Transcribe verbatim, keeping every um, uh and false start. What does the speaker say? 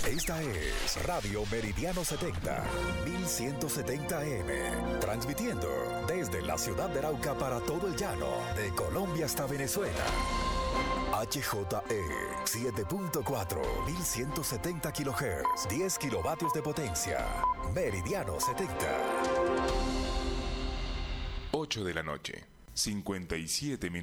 Esta es Radio Meridiano setenta, mil ciento setenta A M, transmitiendo desde la ciudad de Arauca para todo el llano, de Colombia hasta Venezuela. H J E siete punto cuatro, mil ciento setenta kilohertz, diez kilovatios de potencia. Meridiano setenta. ocho de la noche, cincuenta y siete minutos.